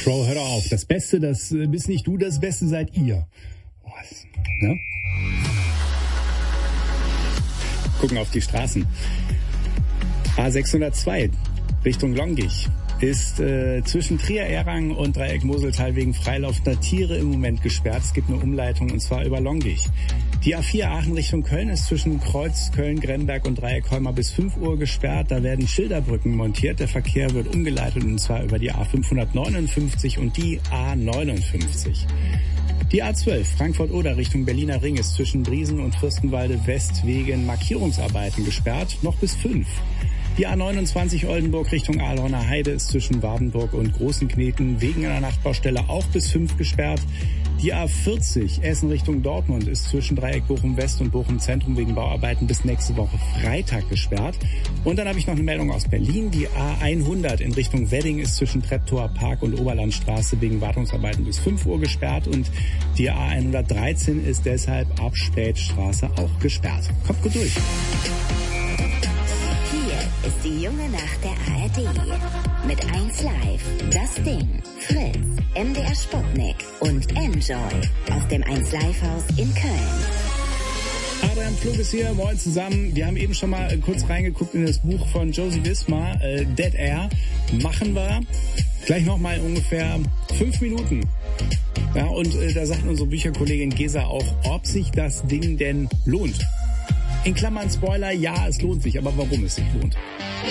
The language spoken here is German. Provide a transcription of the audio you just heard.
Crow, hör doch auf. Das Beste, das bist nicht du, das Beste seid ihr. Was? Ne? Gucken auf die Straßen. A602 Richtung Longich ist zwischen Trier-Ehrang und Dreieck-Moseltal wegen freilaufender Tiere im Moment gesperrt. Es gibt eine Umleitung und zwar über Longich. Die A4 Aachen Richtung Köln ist zwischen Kreuz, Köln, Grenberg und Dreieck-Holmer bis 5 Uhr gesperrt. Da werden Schilderbrücken montiert. Der Verkehr wird umgeleitet und zwar über die A559 und die A59. Die A12 Frankfurt-Oder Richtung Berliner Ring ist zwischen Briesen und Fürstenwalde West wegen Markierungsarbeiten gesperrt, noch bis 5. Die A29 Oldenburg Richtung Ahlhorner Heide ist zwischen Wardenburg und Großenkneten wegen einer Nachtbaustelle auch bis 5 gesperrt. Die A40 Essen Richtung Dortmund ist zwischen Dreieck Bochum West und Bochum Zentrum wegen Bauarbeiten bis nächste Woche Freitag gesperrt. Und dann habe ich noch eine Meldung aus Berlin. Die A100 in Richtung Wedding ist zwischen Treptower Park und Oberlandstraße wegen Wartungsarbeiten bis 5 Uhr gesperrt. Und die A113 ist deshalb ab Spätstraße auch gesperrt. Kommt gut durch. Ist die junge Nacht der ARD. Mit 1Live, Das Ding, Fritz, MDR Sputnik und Enjoy aus dem 1Live-Haus in Köln. Adrian Pflug ist hier, moin zusammen. Wir haben eben schon mal kurz reingeguckt in das Buch von Josie Wismar, Dead Air. Machen wir gleich nochmal ungefähr 5 Minuten. Ja, und da sagt unsere Bücherkollegin Gesa auch, ob sich das Ding denn lohnt. In Klammern Spoiler, ja, es lohnt sich, aber warum es sich lohnt.